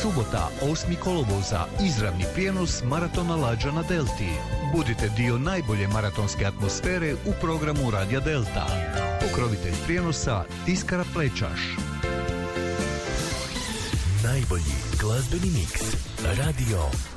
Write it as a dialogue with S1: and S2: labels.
S1: Subota, 8. kolovoza, izravni prijenos maratona Lađa na Delti. Budite dio najbolje maratonske atmosfere u programu Radija Delta. Pokrovitelj prijenosa Tiskara Plečaš.
S2: Najbolji glazbeni miks. Radio